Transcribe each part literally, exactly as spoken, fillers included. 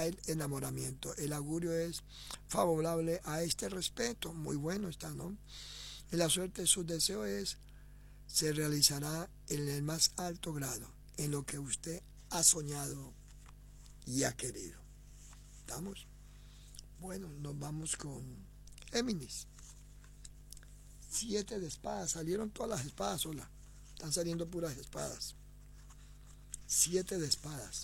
al enamoramiento. El augurio es favorable a este respeto. Muy bueno está, ¿no? En la suerte, su deseo es, se realizará en el más alto grado, en lo que usted ha soñado y ha querido. ¿Estamos? Bueno, nos vamos con Géminis. Siete de espadas. Salieron todas las espadas solas. Están saliendo puras espadas. Siete de espadas.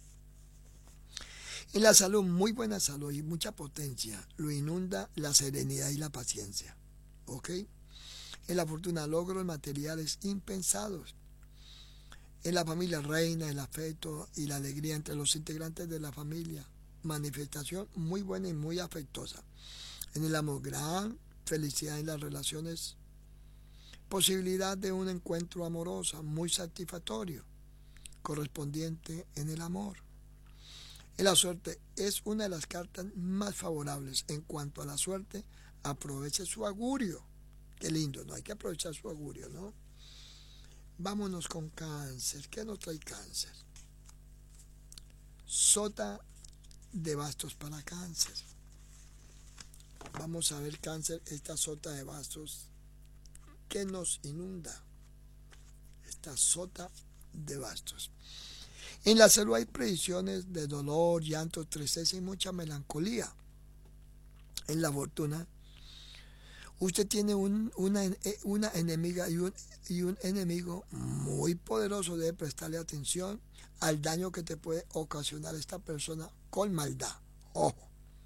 En la salud, muy buena salud y mucha potencia. Lo inunda la serenidad y la paciencia. ¿Ok? En la fortuna, logros materiales impensados. En la familia reina el afecto y la alegría entre los integrantes de la familia. Manifestación muy buena y muy afectuosa. En el amor, gran felicidad en las relaciones. Posibilidad de un encuentro amoroso muy satisfactorio, correspondiente en el amor. En la suerte, es una de las cartas más favorables. En cuanto a la suerte, aproveche su augurio. Qué lindo, ¿no? Hay que aprovechar su augurio, ¿no? Vámonos con Cáncer. ¿Qué nos trae Cáncer? Sota de bastos para Cáncer. Vamos a ver, Cáncer, esta sota de bastos que nos inunda. Esta sota de bastos. En la salud hay predicciones de dolor, llanto, tristeza y mucha melancolía. En la fortuna, usted tiene un, una, una enemiga y un, y un enemigo muy poderoso. Debe prestarle atención al daño que te puede ocasionar esta persona con maldad. Ojo.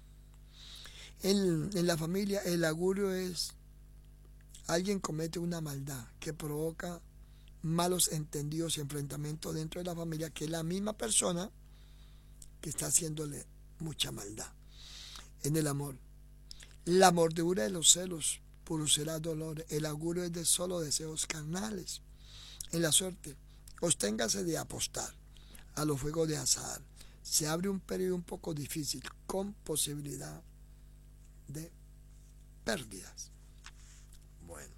En, en la familia, el augurio es: alguien comete una maldad que provoca malos entendidos y enfrentamientos dentro de la familia, que es la misma persona que está haciéndole mucha maldad. En el amor, la mordedura de los celos producirá dolor. El augurio es de solo deseos carnales. En la suerte, absténgase de apostar a los juegos de azar. Se abre un periodo un poco difícil, con posibilidad de pérdidas. Bueno,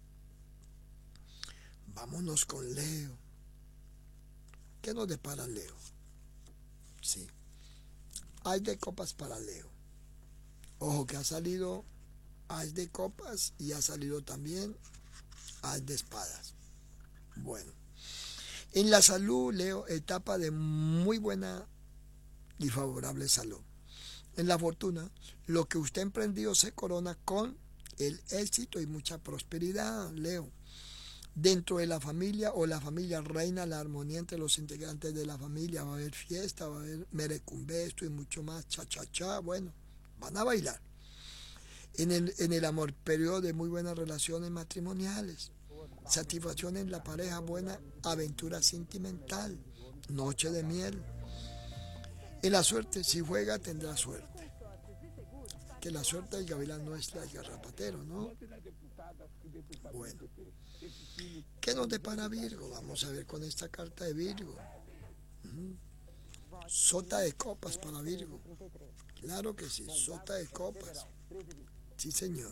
vámonos con Leo. ¿Qué nos depara Leo? Sí, hay de copas para Leo. Ojo que ha salido as de copas y ha salido también as de espadas. Bueno, en la salud, Leo, etapa de muy buena y favorable salud. En la fortuna, lo que usted ha emprendido se corona con el éxito y mucha prosperidad, Leo. Dentro de la familia o la familia reina la armonía entre los integrantes de la familia. Va a haber fiesta, va a haber merecumbesto y mucho más, cha cha cha. Bueno, van a bailar. En el, en el amor, periodo de muy buenas relaciones matrimoniales. Satisfacción en la pareja, buena aventura sentimental. Noche de miel. En la suerte, si juega tendrá suerte. Que la suerte del gavilán no es la del garrapatero, ¿no? Bueno. ¿Qué nos depara Virgo? Vamos a ver con esta carta de Virgo. ¿Mm? Sota de copas para Virgo. Claro que sí, sota de copas. Sí, señor.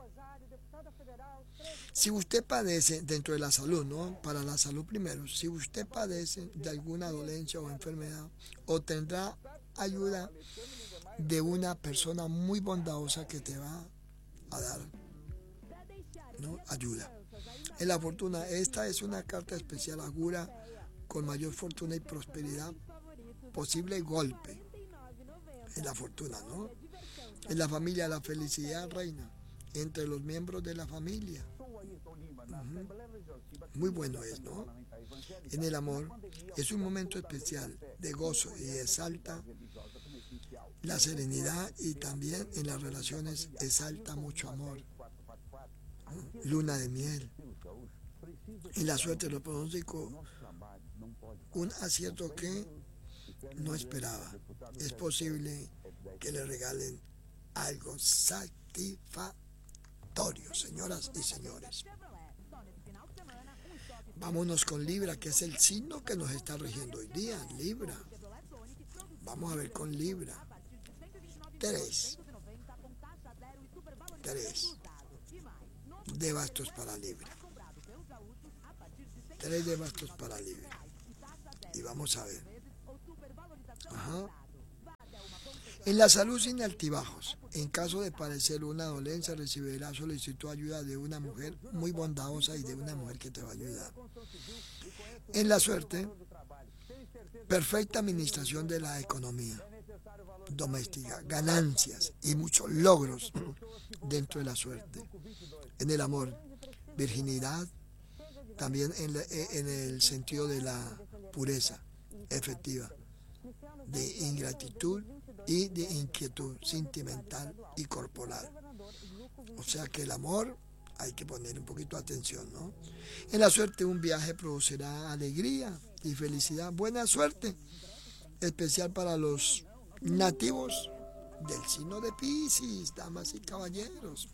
Si usted padece, dentro de la salud, ¿no? Para la salud primero, si usted padece de alguna dolencia o enfermedad, obtendrá ayuda de una persona muy bondadosa que te va a dar, ¿no? Ayuda. En la fortuna, esta es una carta especial, augura con mayor fortuna y prosperidad, posible golpe en la fortuna, ¿no? En la familia, la felicidad reina entre los miembros de la familia. Uh-huh. Muy bueno es, ¿no? En el amor, es un momento especial de gozo y exalta la serenidad, y también en las relaciones exalta mucho amor. Uh-huh. Luna de miel. En la suerte, lo pronóstico, un acierto que no esperaba. Es posible que le regalen algo satisfactorio, señoras y señores. Vámonos con Libra, que es el signo que nos está rigiendo hoy día. Libra. Vamos a ver con Libra. Tres. Tres. De bastos para Libra. Tres de bastos para Libra. Y vamos a ver. Ajá. En la salud sin altibajos, en caso de padecer una dolencia, recibirá solicitud de ayuda de una mujer muy bondadosa y de una mujer que te va a ayudar. En la suerte, perfecta administración de la economía doméstica, ganancias y muchos logros dentro de la suerte. En el amor, virginidad, también en, la, en el sentido de la pureza efectiva, de ingratitud y de inquietud sentimental y corporal. O sea que el amor hay que poner un poquito de atención, ¿no? En la suerte, un viaje producirá alegría y felicidad, buena suerte, especial para los nativos del signo de Piscis, damas y caballeros.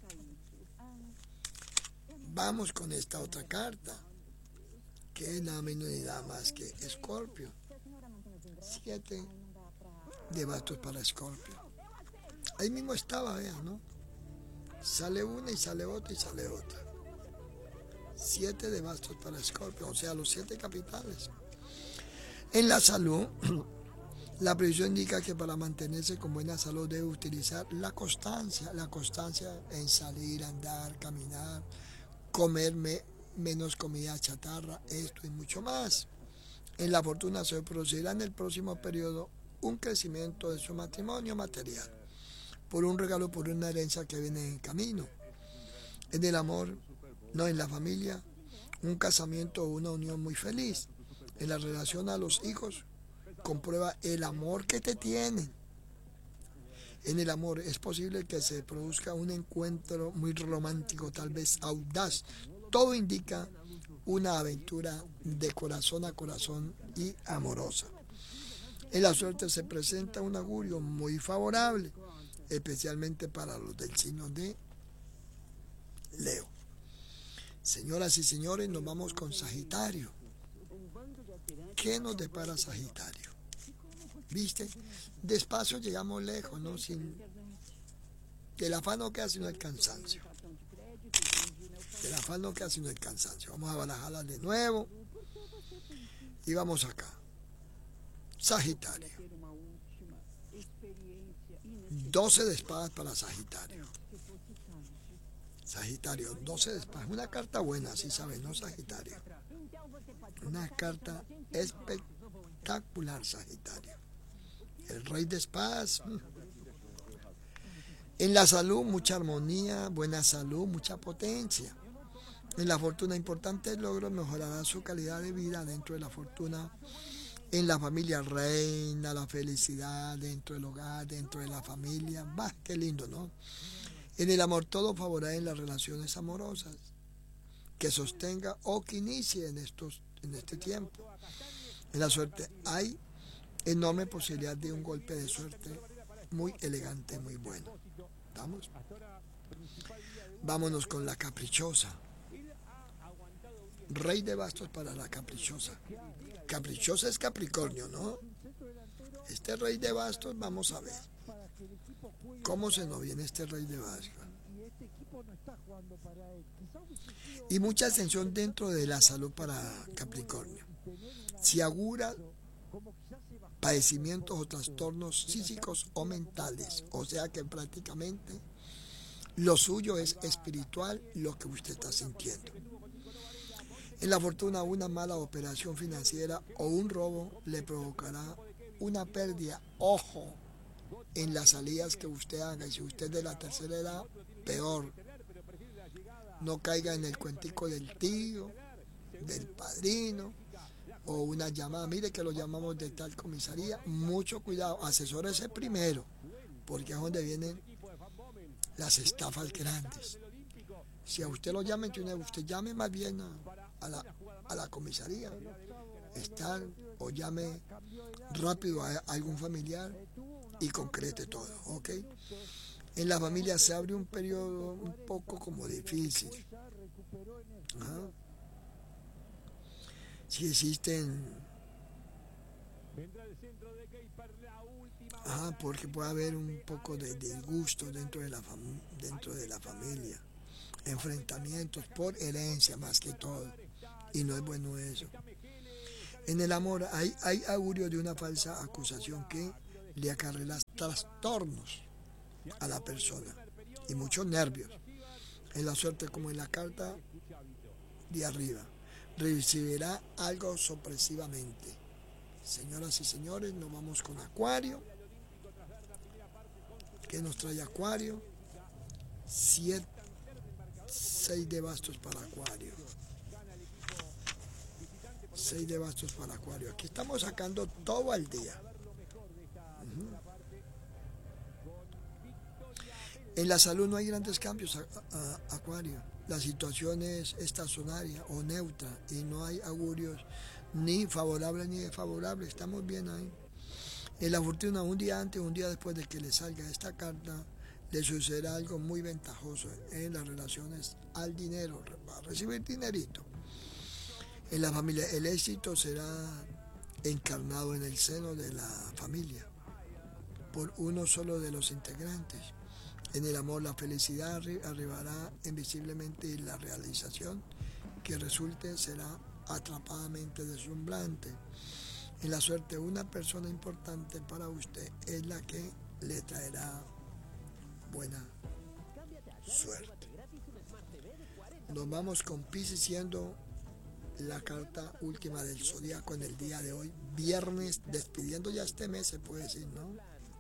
Vamos con esta otra carta, que es nada menos ni nada más que Escorpio. Siete de bastos para Escorpio. Ahí mismo estaba, vean, ¿no? Sale una y sale otra y sale otra. Siete de bastos para Escorpio, o sea, los siete capitales. En la salud, la previsión indica que para mantenerse con buena salud debe utilizar la constancia, la constancia en salir, andar, caminar, comer me, menos comida chatarra, esto y mucho más. En la fortuna se producirá en el próximo periodo un crecimiento de su matrimonio material, por un regalo, por una herencia que viene en camino. En el amor, no en la familia, un casamiento o una unión muy feliz. En la relación a los hijos, comprueba el amor que te tienen. En el amor es posible que se produzca un encuentro muy romántico, tal vez audaz. Todo indica una aventura de corazón a corazón y amorosa. En la suerte se presenta un augurio muy favorable, especialmente para los del signo de Leo. Señoras y señores, nos vamos con Sagitario. ¿Qué nos depara Sagitario? ¿Viste? Despacio llegamos lejos, ¿no? Sin... El afán no queda sino el cansancio. El afán no queda sino el cansancio. Vamos a barajarlas de nuevo. Y vamos acá. Sagitario. doce de espadas para Sagitario. Sagitario, doce de espadas. Una carta buena, sí sabes, ¿no, Sagitario? Una carta espectacular, Sagitario. El rey de espadas. En la salud, mucha armonía, buena salud, mucha potencia. En la fortuna, importantes logros, mejorará su calidad de vida dentro de la fortuna. En la familia reina la felicidad dentro del hogar, dentro de la familia. Bah, qué lindo, ¿no? En el amor, todo favorece en las relaciones amorosas que sostenga o que inicie en, estos, en este tiempo. En la suerte hay enorme posibilidad de un golpe de suerte muy elegante, muy bueno. ¿Vamos? Vámonos con la caprichosa. Rey de bastos para la caprichosa. Caprichosa es Capricornio, ¿no? Este rey de bastos, vamos a ver cómo se nos viene este rey de bastos. Y mucha atención dentro de la salud para Capricornio. Si augura padecimientos o trastornos físicos o mentales, o sea que prácticamente lo suyo es espiritual, lo que usted está sintiendo. En la fortuna, una mala operación financiera o un robo le provocará una pérdida. Ojo en las salidas que usted haga, y si usted es de la tercera edad, peor. No caiga en el cuentico del tío, del padrino, o una llamada, mire que lo llamamos de tal comisaría. Mucho cuidado, asesórese primero, porque es donde vienen las estafas grandes. Si a usted lo llaman, usted llame más bien a, a, la, a la comisaría, estar, o llame rápido a, a algún familiar y concrete todo, ¿ok? En la familia se abre un periodo un poco como difícil. Ajá. Si existen... Ajá, porque puede haber un poco de disgusto dentro de la fam- dentro de la familia. Enfrentamientos por herencia más que todo. Y no es bueno eso. En el amor hay, hay augurio de una falsa acusación que le acarreará trastornos a la persona y muchos nervios. En la suerte, como en la carta de arriba, recibirá algo sorpresivamente. Señoras y señores, nos vamos con Acuario. ¿Qué nos trae Acuario? Siete, seis de bastos para Acuario. Seis de bastos para Acuario. Aquí estamos sacando todo al día. Uh-huh. En la salud no hay grandes cambios, a, a, Acuario. La situación es estacionaria o neutra y no hay augurios ni favorables ni desfavorables. Estamos bien ahí. En la fortuna, un día antes o un día después de que le salga esta carta, le sucederá algo muy ventajoso en las relaciones al dinero. Va a recibir dinerito. En la familia, el éxito será encarnado en el seno de la familia por uno solo de los integrantes. En el amor, la felicidad arribará invisiblemente y la realización que resulte será atrapadamente deslumbrante. En la suerte, una persona importante para usted es la que le traerá buena suerte. Nos vamos con Piscis, siendo la carta última del zodiaco en el día de hoy, viernes, despidiendo ya este mes, se puede decir, ¿no?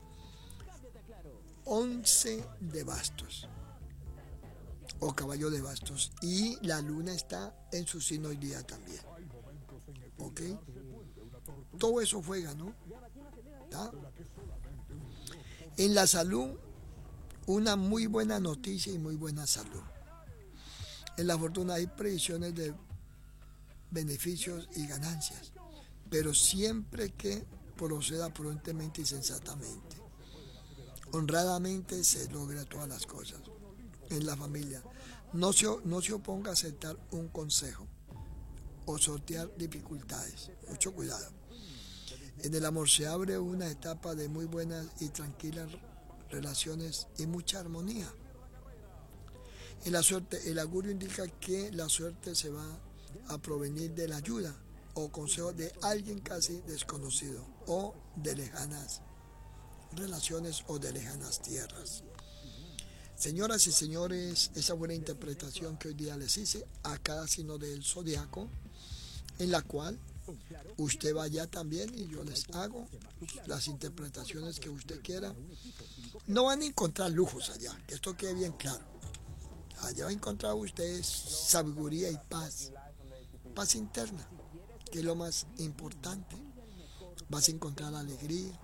once de bastos o caballo de bastos, y la luna está en su signo hoy día también. ¿Ok? Todo eso juega, ¿no? ¿Está? En la salud, una muy buena noticia y muy buena salud. En la fortuna hay previsiones de beneficios y ganancias, pero siempre que proceda prudentemente y sensatamente. Honradamente se logra todas las cosas. En la familia, no se, no se oponga a aceptar un consejo o sortear dificultades. Mucho cuidado. En el amor se abre una etapa de muy buenas y tranquilas relaciones y mucha armonía. En la suerte, el augurio indica que la suerte se va a provenir de la ayuda o consejo de alguien casi desconocido o de lejanas relaciones o de lejanas tierras. Señoras y señores, esa buena interpretación que hoy día les hice a cada signo del zodiaco, en la cual usted vaya también y yo les hago las interpretaciones que usted quiera. No van a encontrar lujos allá, que esto quede bien claro. Allá va a encontrar ustedes sabiduría y paz, paz interna, que es lo más importante. Vas a encontrar alegría,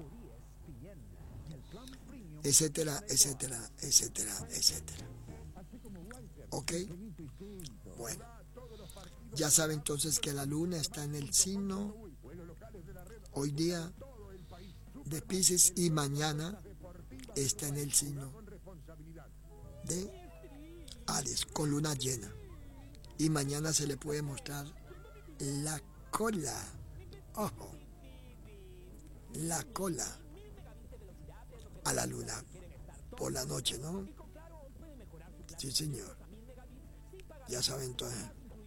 etcétera, etcétera, etcétera, etcétera. ¿Ok? Bueno, ya sabe entonces que la luna está en el signo hoy día de Piscis y mañana está en el signo de Aries con luna llena, y mañana se le puede mostrar la cola, ojo, la cola a la luna por la noche, ¿no? Sí, señor. Ya saben entonces.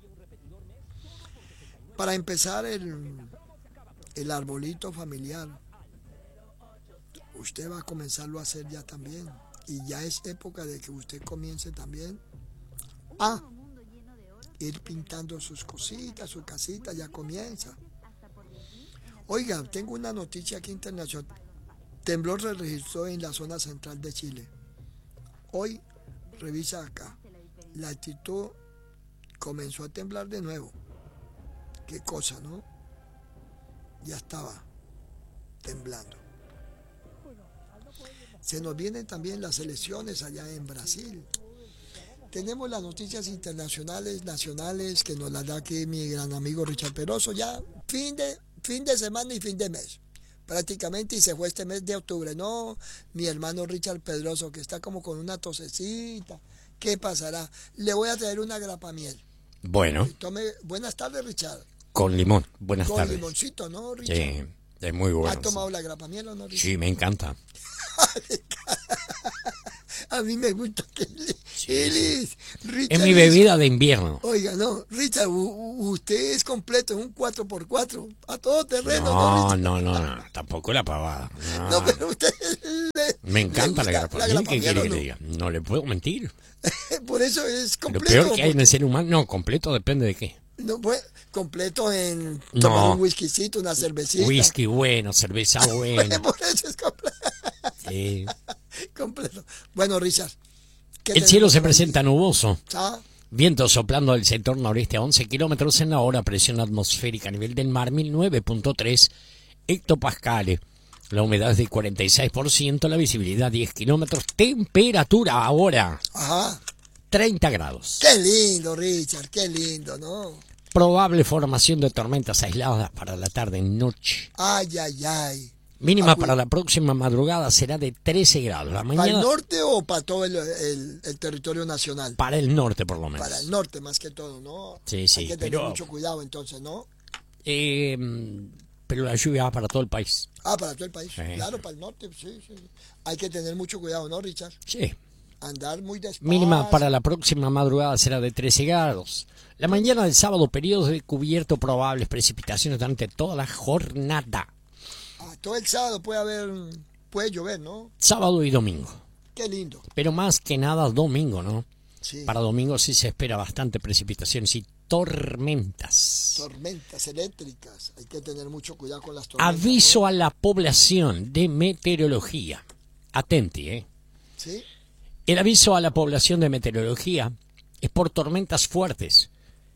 Para empezar el, el arbolito familiar, usted va a comenzarlo a hacer ya también. Y ya es época de que usted comience también a ir pintando sus cositas, su casita, ya comienza. Oiga, tengo una noticia aquí internacional. Temblor se registró en la zona central de Chile. Hoy, revisa acá, la altitud comenzó a temblar de nuevo. Qué cosa, ¿no? Ya estaba temblando. Se nos vienen también las elecciones allá en Brasil. Tenemos las noticias internacionales, nacionales, que nos las da aquí mi gran amigo Richard Pedroso. Ya fin de, fin de semana y fin de mes. Prácticamente, y se fue este mes de octubre, ¿no? Mi hermano Richard Pedroso, que está como con una tosecita. ¿Qué pasará? Le voy a traer una grapamiel. Bueno. Tome, buenas tardes, Richard. Con limón, buenas con tardes. Con limoncito, ¿no, Richard? Sí, es muy bueno. ¿Ha tomado la grapamiel o no, Richard? Sí, me encanta. A mí me gusta que le, sí, Y sí. Liz, Richard Es mi es- bebida de invierno. Oiga, no, Richard, u- u- usted es completo, es un cuatro por cuatro, a todo terreno, ¿no, No, Richard? no, no, no, tampoco la pavada. No. No, pero usted le, Me encanta le la gusta grapamela. ¿Qué quiere que ¿no? le diga? No le puedo mentir. Por eso es Lo completo. peor que hay en porque- el ser humano, no, completo depende de qué. No, pues, completo en No. tomar un whiskycito, una cervecita. Whisky bueno, cerveza buena. Por eso es completo. Sí. completo. Bueno, Richard. ¿qué El cielo tenemos se por ahí? presenta nuboso. Ah, Viento soplando del sector noreste a once kilómetros en la hora, presión atmosférica a nivel del mar mil nueve punto tres hectopascales. La humedad es de cuarenta y seis por ciento, la visibilidad diez kilómetros, temperatura ahora ajá. treinta grados. Qué lindo, Richard, qué lindo, ¿no? Probable formación de tormentas aisladas para la tarde y noche. Ay, ay, ay. Mínima Ah, para la próxima madrugada será de trece grados. La ¿Para el mañana norte o para todo el, el- el territorio nacional? para el norte por lo menos. Para el norte más que todo, ¿no? Sí, sí, Hay que tener pero- mucho cuidado entonces, ¿no? Eh, pero la lluvia va para todo el país. Ah, para todo el país. Sí. Claro, para el norte, sí, sí. Hay que tener mucho cuidado, ¿no, Richard? Sí. Andar muy despacio. Mínima para la próxima madrugada será de trece grados. La mañana del sábado, periodos de cubierto, probables precipitaciones durante toda la jornada. Ah, todo el sábado puede haber, puede llover, ¿no? Sábado y domingo. Qué lindo. Pero más que nada domingo, ¿no? Sí. Para domingo sí se espera bastante precipitaciones y tormentas. Tormentas eléctricas. Hay que tener mucho cuidado con las tormentas. Aviso a la población de meteorología. Atenti, ¿eh? ¿no? Sí. El aviso a la población de meteorología es por tormentas fuertes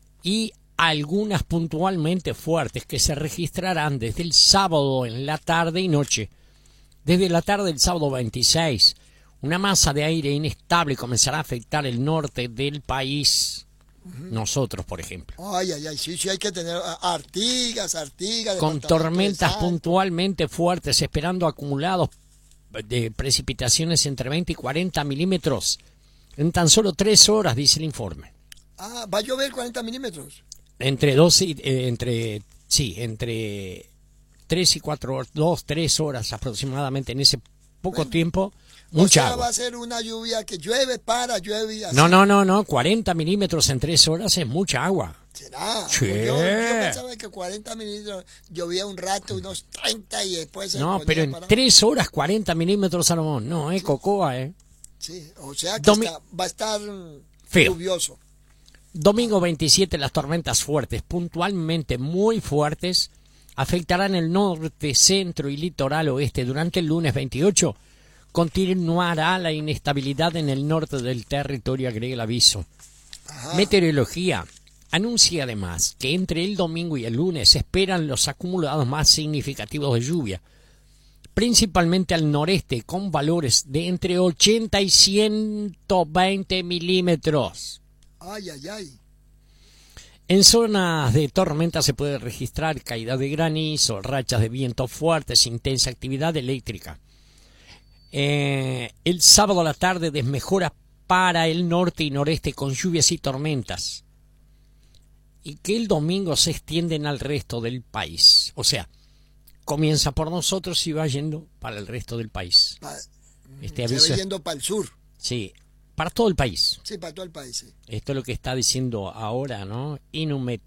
y algunas puntualmente fuertes que se registrarán desde el sábado en la tarde y noche. Desde la tarde del sábado veintiséis, una masa de aire inestable comenzará a afectar el norte del país. Nosotros, por ejemplo. Ay, ay, ay. Sí, sí, hay que tener ah, artigas, artigas. Con departamento de tormentas sal. puntualmente fuertes, esperando acumulados de precipitaciones entre veinte y cuarenta milímetros en tan solo tres horas, dice el informe. Ah, va a llover cuarenta milímetros. Entre dos y, eh, entre, sí, entre tres y cuatro horas, dos, tres horas aproximadamente en ese poco Bueno, tiempo, O mucha sea, va agua. a ser una lluvia que llueve, para, llueve y así. No, no, no, no, cuarenta milímetros en tres horas es mucha agua. ¿Será? Sí. Yo, yo pensaba que cuarenta milímetros llovía un rato, unos treinta y después se No, ponía pero en para- tres horas cuarenta milímetros, Salomón. No, eh, Cocoa, eh. Sí, o sea que Domi- está- va a estar mm, Feo. lluvioso. Domingo veintisiete, las tormentas fuertes, puntualmente muy fuertes, afectarán el norte, centro y litoral oeste. Durante el lunes veintiocho, continuará la inestabilidad en el norte del territorio, agrega el aviso. Ajá. Meteorología anuncia además que entre el domingo y el lunes se esperan los acumulados más significativos de lluvia, principalmente al noreste, con valores de entre ochenta y ciento veinte milímetros. Ay, ay, ay. En zonas de tormenta se puede registrar caída de granizo, rachas de viento fuertes, intensa actividad eléctrica. Eh, el sábado a la tarde desmejora para el norte y noreste con lluvias y tormentas. Y que el domingo se extienden al resto del país. O sea, comienza por nosotros y va yendo para el resto del país. Pa- Este se aviso va es, yendo para el sur. sí, para todo el país. Sí, para todo el país. Sí. Esto es lo que está diciendo ahora, ¿no? Inumet.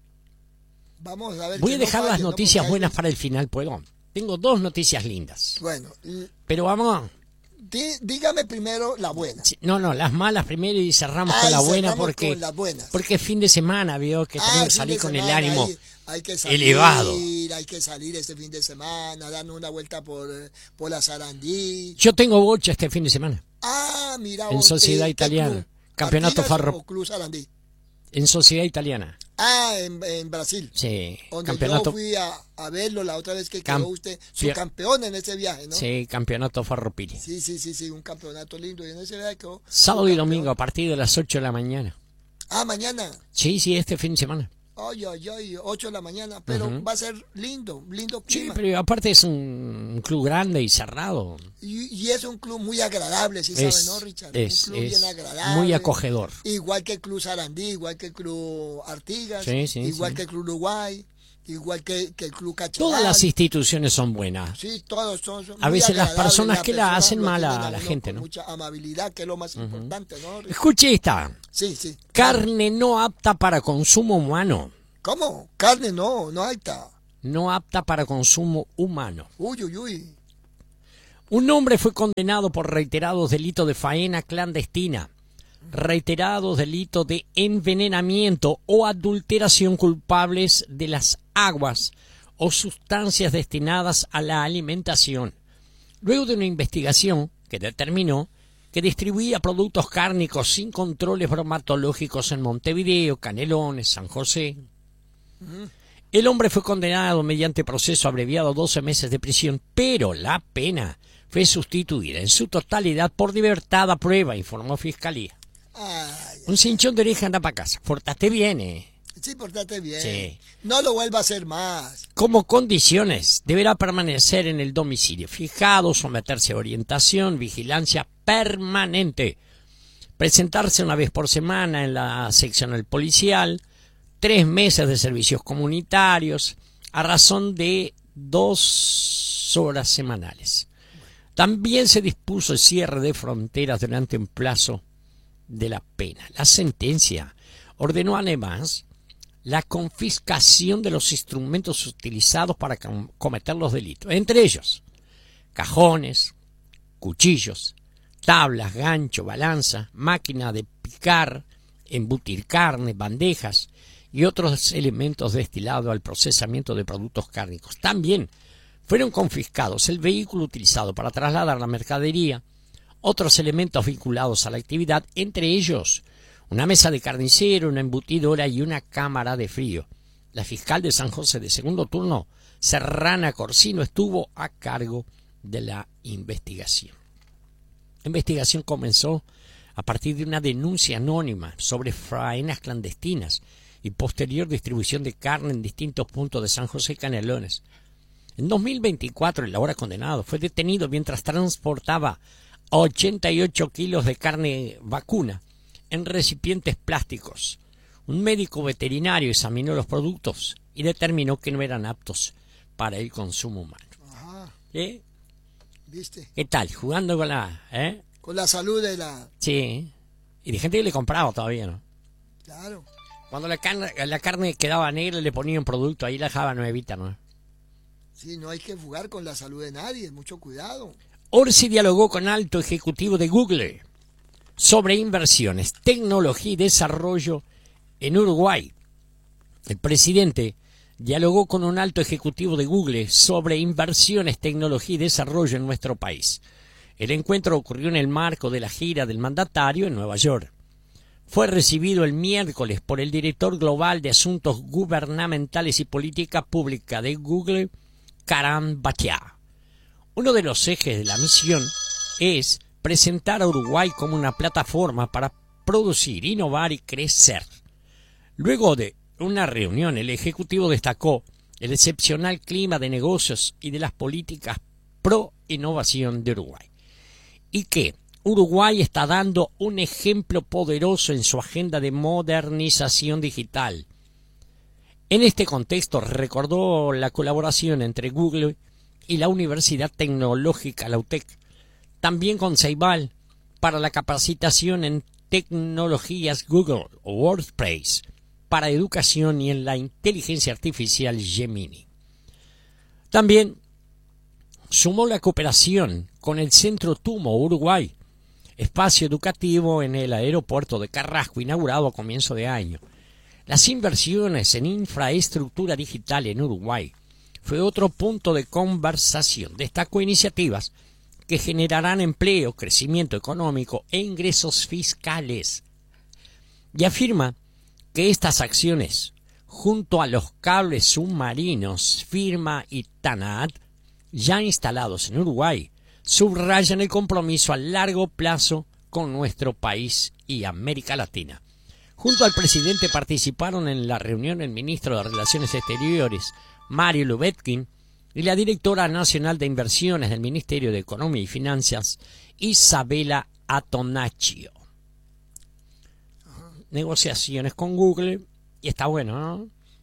Vamos a ver. Voy que a no dejar falle, las ¿no? noticias Porque hay- buenas para el final, ¿puedo? Tengo dos noticias lindas. Bueno, l- Pero vamos, di- dígame primero la buena. sí, no, no, las malas primero y cerramos Ay, con la buena cerramos porque con las buenas. porque es fin de semana, vio que Ah, tenemos que fin salir de con el semana, ánimo. Hay, hay que salir, elevado. Hay que salir este fin de semana, darnos una vuelta por, eh, por la Sarandí. Yo tengo bocha este fin de semana Ah, mira. en vos, Sociedad ¿qué- qué Italiana, club? campeonato ¿Artigas Farro, o Club Sarandí? en Sociedad Italiana. Ah, en, en Brasil. Sí, Donde campeonato, yo fui a, a verlo la otra vez que Cam- quedó usted su Pier- campeón en ese viaje, ¿no? sí, campeonato Farroupilha. Sí, sí, sí, sí, un campeonato lindo. Y en ese viaje quedó Sábado su y campeón. domingo a partir de las ocho de la mañana. Ah, mañana. Sí, sí, este fin de semana. Ay, ay, ay, ocho de la mañana. Pero Ujú. va a ser lindo, lindo Sí, clima. pero aparte es un club grande y cerrado. Y, y es un club muy agradable, si Es, sabes, ¿no, Richard? es, un club es bien agradable. muy acogedor. Igual que el Club Sarandí, igual que el Club Artigas, Sí, sí, igual sí. que el Club Uruguay. igual que, que el Club Cachorral. Todas las instituciones son buenas. Sí, todos son, son A muy veces las agradables, personas que la personas hacen lo mal a tienen la uno gente, con ¿no? mucha amabilidad, que es lo más uh-huh. importante, ¿no? Escuche esta. Sí, sí. Carne no apta para consumo humano. ¿Cómo? Carne no, no apta. No apta para consumo humano. Uy, uy, uy. Un hombre fue condenado por reiterados delitos de faena clandestina, reiterados delitos de envenenamiento o adulteración culpables de las aguas o sustancias destinadas a la alimentación, luego de una investigación que determinó que distribuía productos cárnicos sin controles bromatológicos en Montevideo, Canelones, San José. El hombre fue condenado mediante proceso abreviado a doce meses de prisión, pero la pena fue sustituida en su totalidad por libertad a prueba, informó Fiscalía. Ay, Un cinchón de oreja anda para casa. Portate bien, eh. Sí, portate bien. Sí. No lo vuelva a hacer más. Como condiciones, deberá permanecer en el domicilio fijado, someterse a orientación, vigilancia permanente, presentarse una vez por semana en la seccional policial, tres meses de servicios comunitarios, a razón de dos horas semanales. También se dispuso el cierre de fronteras durante un plazo de la pena. La sentencia ordenó además la confiscación de los instrumentos utilizados para com- cometer los delitos, entre ellos cajones, cuchillos, tablas, gancho, balanza, máquina de picar, embutir carne, bandejas y otros elementos destinados al procesamiento de productos cárnicos. También fueron confiscados el vehículo utilizado para trasladar la mercadería, otros elementos vinculados a la actividad, entre ellos una mesa de carnicero, una embutidora y una cámara de frío. La fiscal de San José de segundo turno, Serrana Corsino, estuvo a cargo de la investigación. La investigación comenzó a partir de una denuncia anónima sobre faenas clandestinas y posterior distribución de carne en distintos puntos de San José y Canelones. En dos mil veinticuatro, el ahora condenado fue detenido mientras transportaba ochenta y ocho kilos de carne vacuna en recipientes plásticos. Un médico veterinario examinó los productos y determinó que no eran aptos para el consumo humano. Ajá. ¿Eh? ¿Viste? ¿Qué tal? Jugando con la... ¿eh? Con la salud de la... Sí. Y de gente que le compraba todavía, ¿no? Claro. Cuando la carne, la carne quedaba negra le ponían producto, ahí la dejaban nuevita, ¿no? Sí, no hay que jugar con la salud de nadie, mucho cuidado. Orsi dialogó con alto ejecutivo de Google sobre inversiones, tecnología y desarrollo en Uruguay. El presidente dialogó con un alto ejecutivo de Google sobre inversiones, tecnología y desarrollo en nuestro país. El encuentro ocurrió en el marco de la gira del mandatario en Nueva York. Fue recibido el miércoles por el director global de Asuntos Gubernamentales y Política Pública de Google, Karan Bhatia. Uno de los ejes de la misión es presentar a Uruguay como una plataforma para producir, innovar y crecer. Luego de una reunión, el Ejecutivo destacó el excepcional clima de negocios y de las políticas pro innovación de Uruguay, y que Uruguay está dando un ejemplo poderoso en su agenda de modernización digital. En este contexto recordó la colaboración entre Google y la Universidad Tecnológica, la U T E C, también con Ceibal, para la capacitación en tecnologías Google o WordPress, para educación y en la inteligencia artificial Gemini. También sumó la cooperación con el Centro Tumo Uruguay, espacio educativo en el aeropuerto de Carrasco, inaugurado a comienzo de año. Las inversiones en infraestructura digital en Uruguay fue otro punto de conversación. Destacó iniciativas que generarán empleo, crecimiento económico e ingresos fiscales. Y afirma que estas acciones, junto a los cables submarinos Firma y Tanat, ya instalados en Uruguay, subrayan el compromiso a largo plazo con nuestro país y América Latina. Junto al presidente participaron en la reunión el ministro de Relaciones Exteriores, Mario Lubetkin, y la directora nacional de inversiones del Ministerio de Economía y Finanzas, Isabela Atonaccio. Negociaciones con Google, y está bueno, ¿no?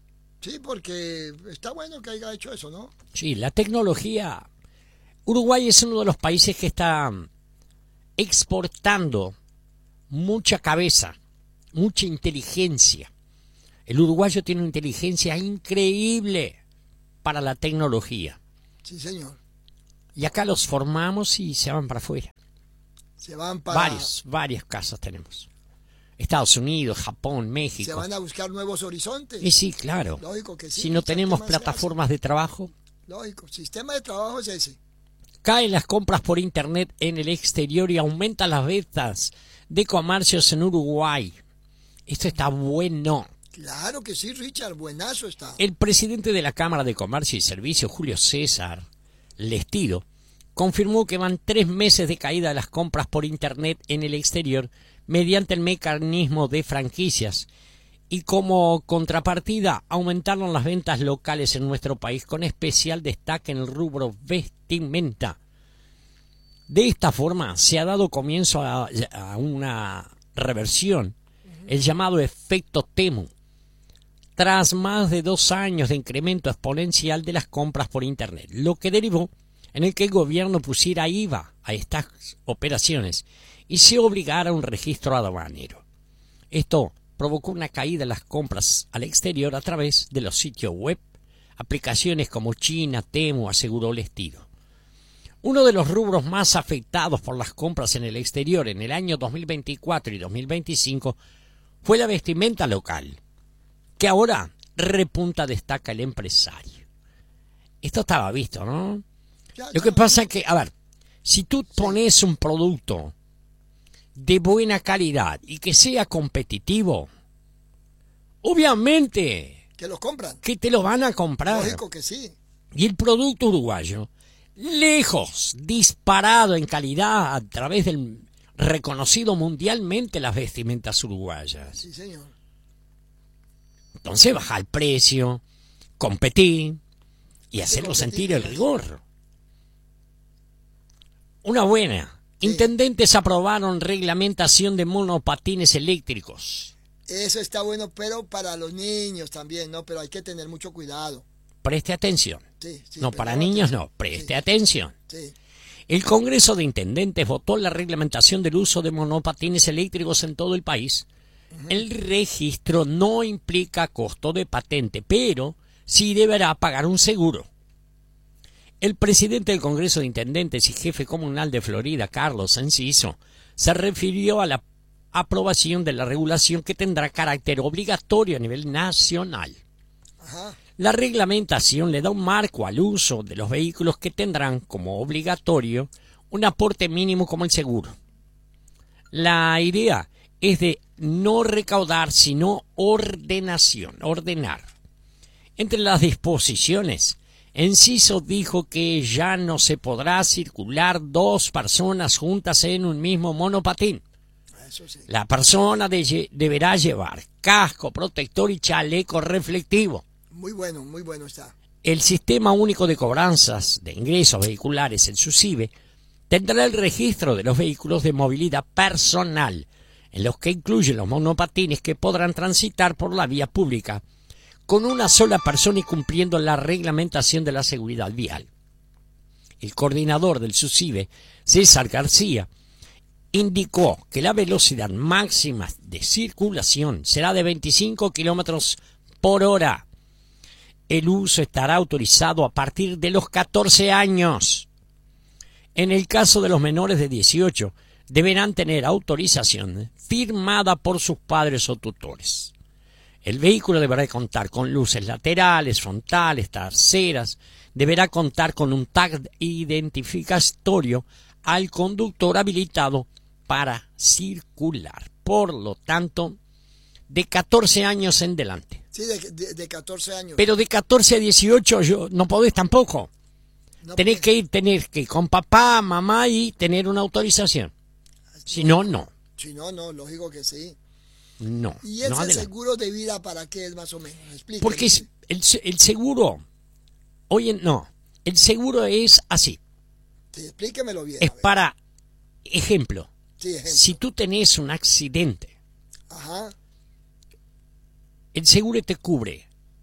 Sí, porque está bueno que haya hecho eso, ¿no? Sí, la tecnología. Uruguay es uno de los países que está exportando mucha cabeza, mucha inteligencia. El uruguayo tiene una inteligencia increíble para la tecnología. Sí, señor. Y acá los formamos y se van para afuera. Se van para... Varios, varias casas tenemos. Estados Unidos, Japón, México. Se van a buscar nuevos horizontes. Y sí, claro. Lógico que sí. Si no tenemos plataformas de trabajo. Lógico, sistema de trabajo es ese. Caen las compras por internet en el exterior y aumentan las ventas de comercios en Uruguay. Esto está bueno. Claro que sí, Richard, buenazo está. El presidente de la Cámara de Comercio y Servicios, Julio César Lestido, confirmó que van tres meses de caída de las compras por internet en el exterior mediante el mecanismo de franquicias y como contrapartida aumentaron las ventas locales en nuestro país con especial destaque en el rubro vestimenta. De esta forma se ha dado comienzo a, a una reversión, el llamado efecto Temu, tras más de dos años de incremento exponencial de las compras por internet, lo que derivó en el que el gobierno pusiera I V A a estas operaciones y se obligara a un registro aduanero. Esto provocó una caída en las compras al exterior a través de los sitios web, aplicaciones como China, Temu, aseguró Lestido. Uno de los rubros más afectados por las compras en el exterior en el año dos mil veinticuatro y dos mil veinticinco fue la vestimenta local, que ahora repunta, destaca el empresario. Esto estaba visto, ¿no? Ya, Lo ya. que pasa es que, a ver, si tú pones un producto de buena calidad y que sea competitivo, obviamente Que los compran. que te lo van a comprar. Lógico que sí. Y el producto uruguayo, lejos, disparado en calidad a través del reconocido mundialmente las vestimentas uruguayas. Sí, señor. Entonces baja el precio, competir y hacerlo competir, sentir el sí. rigor. Una buena. Sí. Intendentes aprobaron reglamentación de monopatines eléctricos. Eso está bueno, pero para los niños también, ¿no? Pero hay que tener mucho cuidado. Preste atención. Sí, sí, No, pero para no, niños sí, no. Preste sí, atención. Sí. El Congreso de Intendentes votó la reglamentación del uso de monopatines eléctricos en todo el país. Uh-huh. El registro no implica costo de patente, pero sí deberá pagar un seguro. El presidente del Congreso de Intendentes y jefe comunal de Florida, Carlos Enciso, se refirió a la aprobación de la regulación que tendrá carácter obligatorio a nivel nacional. Ajá. La reglamentación le da un marco al uso de los vehículos que tendrán como obligatorio un aporte mínimo como el seguro. La idea es de no recaudar, sino ordenación, ordenar. Entre las disposiciones, Enciso dijo que ya no se podrá circular dos personas juntas en un mismo monopatín. Eso sí. La persona de, deberá llevar casco protector y chaleco reflectivo. Muy bueno, muy bueno está. El Sistema Único de Cobranzas de Ingresos Vehiculares, el SUSIVE, tendrá el registro de los vehículos de movilidad personal, en los que incluyen los monopatines que podrán transitar por la vía pública con una sola persona y cumpliendo la reglamentación de la seguridad vial. El coordinador del SUSIVE, César García, indicó que la velocidad máxima de circulación será de veinticinco kilómetros por hora. El uso estará autorizado a partir de los catorce años. En el caso de los menores de dieciocho, deberán tener autorización firmada por sus padres o tutores. El vehículo deberá contar con luces laterales, frontales, traseras. Deberá contar con un tag identificatorio al conductor habilitado para circular. Por lo tanto, de catorce años en delante. Sí, de, de, de catorce años. Pero de catorce a dieciocho yo, no podés tampoco. No, Tenés porque... que ir, tener que ir con papá, mamá y tener una autorización. Si no, no. Si no, no, lógico que sí. No. ¿Y ese no adelante. seguro de vida para qué es más o menos? Explíqueme. Porque es, el, el seguro, oye, no, el seguro es así. Sí, explíquemelo bien. Es para, ejemplo, sí, ejemplo, si tú tenés un accidente, ajá, el seguro te cubre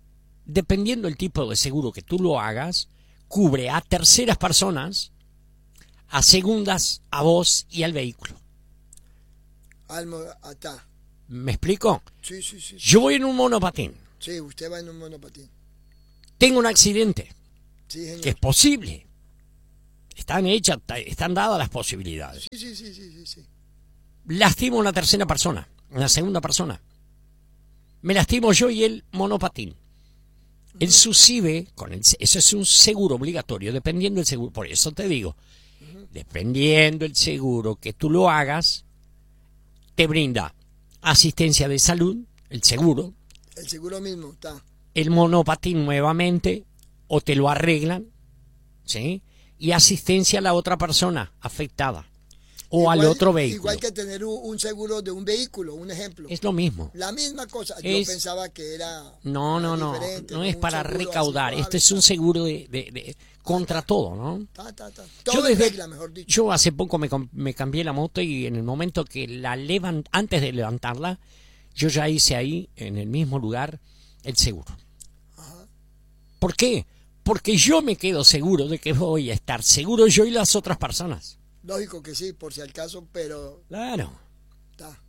dependiendo del tipo de seguro que tú lo hagas, cubre a terceras personas, a segundas, a vos y al vehículo. Almo, atá. ¿Me explico? Sí, sí, sí. Yo voy en un monopatín. Sí, usted va en un monopatín. Tengo un accidente, Sí, señor. que es posible. Están hechas, están dadas las posibilidades. Sí, sí, sí, sí, sí, sí. Lastimo a una tercera persona, una segunda persona. Me lastimo yo y el monopatín. El SUSIBE, con el, eso es un seguro obligatorio, dependiendo del seguro. Por eso te digo, dependiendo del seguro que tú lo hagas, te brinda asistencia de salud, el seguro, El seguro mismo, está. el monopatín nuevamente, o te lo arreglan, ¿sí? Y asistencia a la otra persona afectada, o Igual- al otro vehículo. Igual que tener un, un seguro de un vehículo, un ejemplo. Es lo mismo. La misma cosa. Es- Yo pensaba que era. No, no, era no, diferente, no es un para seguro así recaudar, suave, este es un ta, seguro de, de- de- contra todo, ¿no? ta, ta, ta. Yo, Todo en desde- regla, mejor dicho. yo hace poco me, com- me cambié la moto y en el momento que la levan, antes de levantarla, yo ya hice ahí, en el mismo lugar, el seguro. Ajá. ¿Por qué? Porque yo me quedo seguro de que voy a estar seguro yo y las otras personas. Lógico que sí, por si al caso, pero. Claro. Está.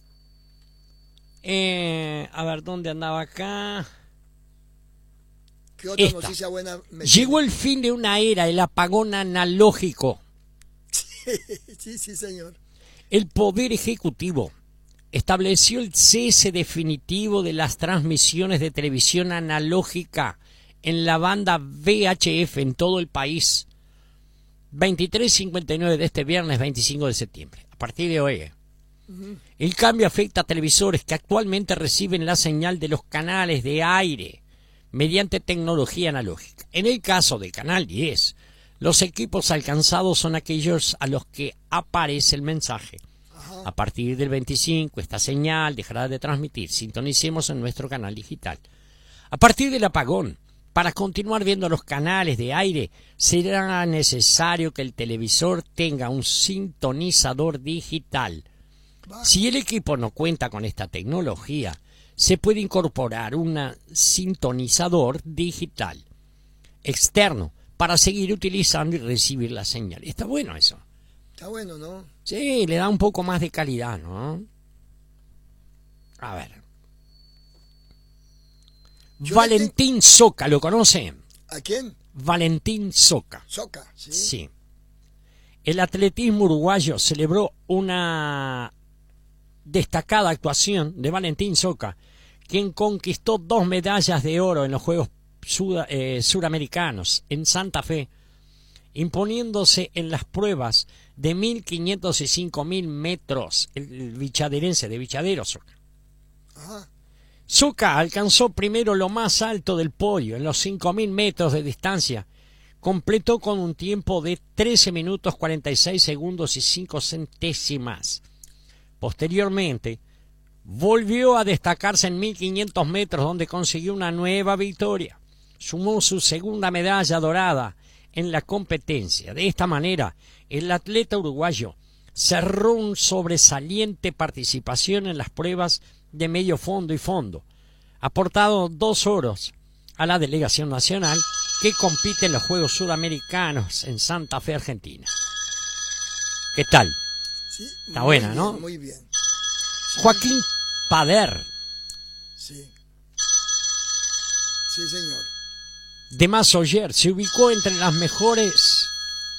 Eh, a ver, ¿dónde andaba acá? ¿Qué otra Esta. noticia buena me Llegó el fin de una era, el apagón analógico. Sí, sí, señor. El Poder Ejecutivo estableció el cese definitivo de las transmisiones de televisión analógica en la banda V H F en todo el país. veintitrés cincuenta y nueve de este viernes veinticinco de septiembre. A partir de hoy. El cambio afecta a televisores que actualmente reciben la señal de los canales de aire mediante tecnología analógica. En el caso del canal diez, los equipos alcanzados son aquellos a los que aparece el mensaje. Ajá. A partir del veinticinco, esta señal dejará de transmitir. Sintonicemos en nuestro canal digital. A partir del apagón, para continuar viendo los canales de aire, será necesario que el televisor tenga un sintonizador digital. Va. Si el equipo no cuenta con esta tecnología, se puede incorporar un sintonizador digital externo para seguir utilizando y recibir la señal. Está bueno eso. Está bueno, ¿no? Sí, le da un poco más de calidad, ¿no? A ver. Yo Valentín Soca, ¿lo conoce? ¿A quién? Valentín Soca. Soca, sí. Sí. El atletismo uruguayo celebró una destacada actuación de Valentín Soca, quien conquistó dos medallas de oro en los Juegos Sud- eh, Suramericanos en Santa Fe, imponiéndose en las pruebas de mil quinientos y cinco mil metros, el, el bichaderense de Bichadero Soca. Ajá. Soca alcanzó primero lo más alto del podio, en los cinco mil metros de distancia. Completó con un tiempo de trece minutos cuarenta y seis segundos y cinco centésimas. Posteriormente, volvió a destacarse en mil quinientos metros, donde consiguió una nueva victoria. Sumó su segunda medalla dorada en la competencia. De esta manera, el atleta uruguayo cerró una sobresaliente participación en las pruebas de medio fondo y fondo, aportado dos oros a la delegación nacional que compite en los Juegos Sudamericanos en Santa Fe, Argentina. ¿Qué tal? Sí, Está muy buena, bien, ¿no? Muy bien. Joaquín Pader, Sí. Sí, señor. de Massoyer, se ubicó entre las mejores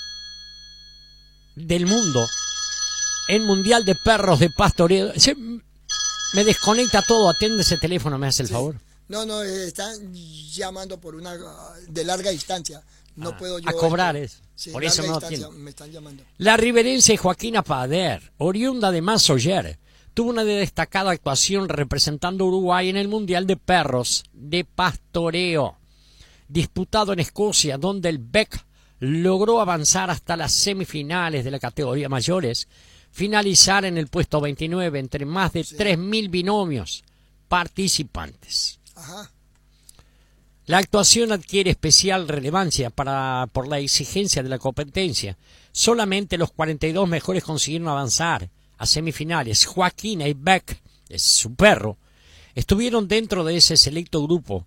del mundo en Mundial de Perros de Pastoreo. Se- me desconecta todo, atiende ese teléfono, me hace el Sí. favor. No, no, eh, están llamando por una de larga distancia. No Ah, puedo yo. a cobrar este, es. sí, Por eso larga no distancia, atiendo. me están llamando. La riverense Joaquina Pader, oriunda de Massoyer, tuvo una destacada actuación representando a Uruguay en el Mundial de Perros de Pastoreo, disputado en Escocia, donde el Beck logró avanzar hasta las semifinales de la categoría mayores, finalizar en el puesto veintinueve entre más de Sí. tres mil binomios participantes. Ajá. La actuación adquiere especial relevancia para, por la exigencia de la competencia. Solamente los cuarenta y dos mejores consiguieron avanzar a semifinales. Joaquina y Beck, es su perro, estuvieron dentro de ese selecto grupo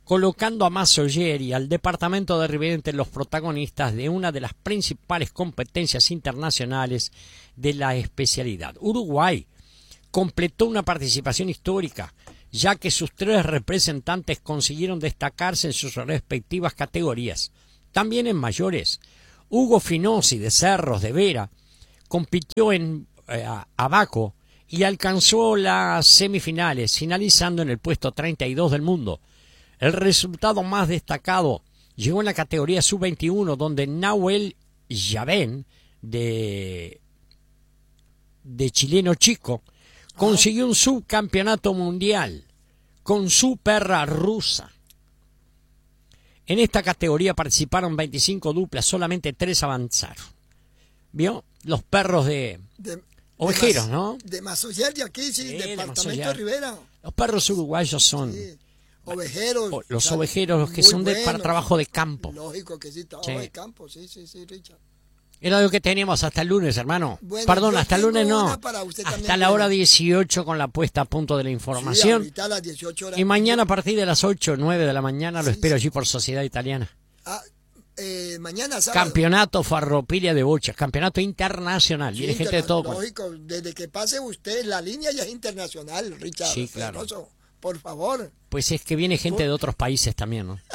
colocando a Massoyer y al departamento de Rivera entre los protagonistas de una de las principales competencias internacionales de la especialidad. Uruguay completó una participación histórica, ya que sus tres representantes consiguieron destacarse en sus respectivas categorías. También en mayores, Hugo Finosi de Cerros de Vera compitió en eh, Abaco y alcanzó las semifinales, finalizando en el puesto treinta y dos del mundo. El resultado más destacado llegó en la categoría sub veintiuno, donde Nahuel Yabén, de, de Chileno Chico, consiguió un subcampeonato mundial con su perra rusa. En esta categoría participaron veinticinco duplas, solamente tres avanzaron. ¿Vio? Los perros de, de ovejeros, de ¿no? De Massoyer de aquí, sí, Sí, departamento de de Rivera. Los perros uruguayos son Sí. Ovejeros. o- los o sea, ovejeros, los que muy son de, para buenos. trabajo de campo. Lógico que sí, trabajo Sí. de campo, sí, sí, sí, Richard. Era lo que teníamos hasta el lunes, hermano. Bueno, Perdón, yo hasta el tengo lunes no. una para usted también, Hasta la bueno. hora dieciocho con la puesta a punto de la Sí, información. ahorita a las dieciocho horas. Y mañana a partir de las ocho o nueve de la mañana lo Sí, espero sí. allí por Sociedad Italiana. Ah, eh, mañana sábado. Campeonato Farropilia de Bochas, campeonato internacional. Sí, Viene gente de todo. interna- Lógico, desde que pase usted la línea ya es internacional, Richard. Sí, claro. Ferroso, por favor. Pues es que viene gente de otros países también, ¿no?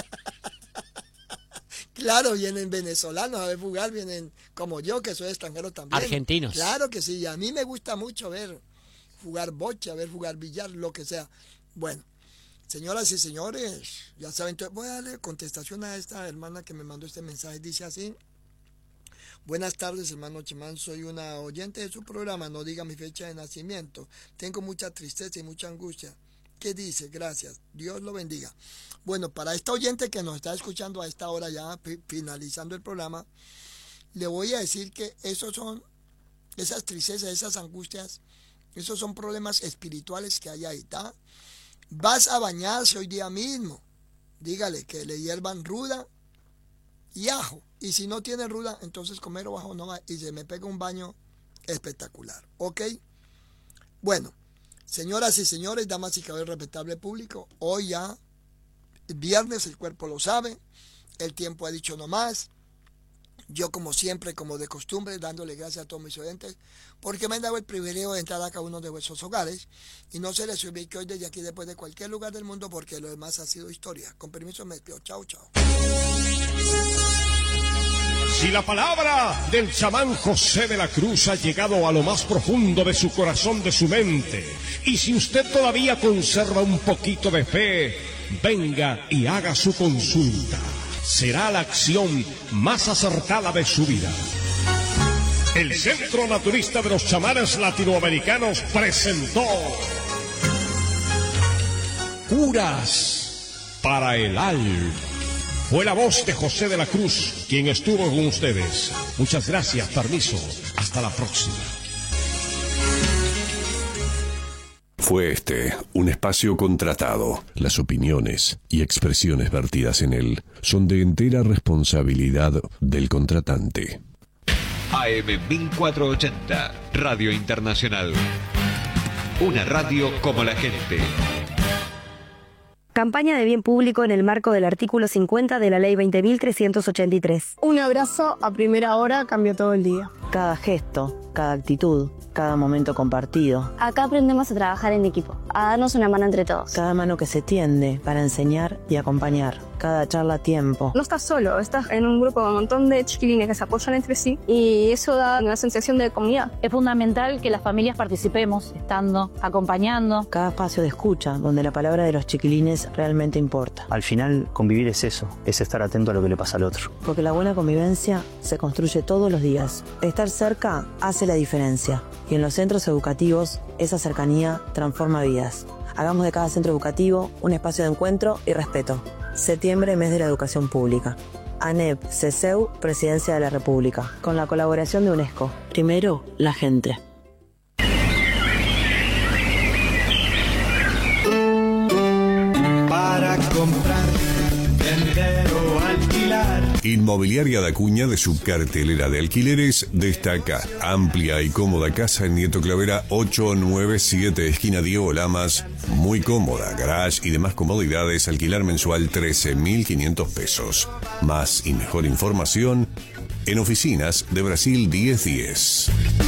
Claro, vienen venezolanos a ver jugar, vienen como yo, que soy extranjero también. Argentinos. Claro que sí, a mí me gusta mucho ver jugar bocha, ver jugar billar, lo que sea. Bueno, señoras y señores, ya saben, entonces voy a darle contestación a esta hermana que me mandó este mensaje. Dice así: buenas tardes, hermano Chemán, soy una oyente de su programa, no diga mi fecha de nacimiento. Tengo mucha tristeza y mucha angustia. ¿Qué dice? Gracias. Dios lo bendiga. Bueno, para esta oyente que nos está escuchando a esta hora ya, fi- finalizando el programa, le voy a decir que esos son, esas tristezas, esas angustias, esos son problemas espirituales que hay ahí, ¿tá? Vas a bañarse hoy día mismo. Dígale que le hiervan ruda y ajo. Y si no tiene ruda, entonces comer o ajo no va. Y se me pega un baño espectacular. ¿Ok? Bueno. Señoras y señores, damas y caballeros, respetable público, hoy ya, viernes, el cuerpo lo sabe, el tiempo ha dicho no más. Yo, como siempre, como de costumbre, dándole gracias a todos mis oyentes, porque me han dado el privilegio de entrar a cada uno de vuestros hogares, y no se les olvide que hoy desde aquí, después de cualquier lugar del mundo, porque lo demás ha sido historia. Con permiso, me despido. Chao, chao. Si la palabra del chamán José de la Cruz ha llegado a lo más profundo de su corazón, de su mente, y si usted todavía conserva un poquito de fe, venga y haga su consulta. Será la acción más acertada de su vida. El Centro Naturista de los Chamanes Latinoamericanos presentó Curas para el Alma. Fue la voz de José de la Cruz quien estuvo con ustedes. Muchas gracias, permiso. Hasta la próxima. Fue este un espacio contratado. Las opiniones y expresiones vertidas en él son de entera responsabilidad del contratante. A M mil cuatrocientos ochenta, Radio Internacional. Una radio como la gente. Campaña de bien público en el marco del artículo cincuenta de la Ley veinte mil trescientos ochenta y tres. Un abrazo a primera hora cambia todo el día. Cada gesto, cada actitud, cada momento compartido. Acá aprendemos a trabajar en equipo, a darnos una mano entre todos. Cada mano que se tiende para enseñar y acompañar. Cada charla a tiempo. No estás solo, estás en un grupo con un montón de chiquilines que se apoyan entre sí y eso da una sensación de comunidad. Es fundamental que las familias participemos, estando, acompañando. Cada espacio de escucha donde la palabra de los chiquilines realmente importa. Al final, convivir es eso, es estar atento a lo que le pasa al otro. Porque la buena convivencia se construye todos los días. Estar cerca hace la diferencia. Y en los centros educativos, esa cercanía transforma vidas. Hagamos de cada centro educativo un espacio de encuentro y respeto. Septiembre, mes de la educación pública. ANEP, CESEU, Presidencia de la República. Con la colaboración de UNESCO. Primero, la gente. Para comprar, vender o alquilar. Inmobiliaria Dacuña, de su cartelera de alquileres, destaca amplia y cómoda casa en Nieto Clavera ocho nueve siete, esquina Diego Lamas. Muy cómoda, garage y demás comodidades, alquilar mensual trece mil quinientos pesos. Más y mejor información en Oficinas de Brasil diez diez.